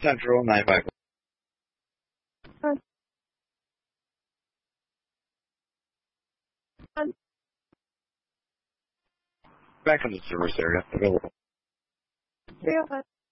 Central 95. Back from the service area available. 305.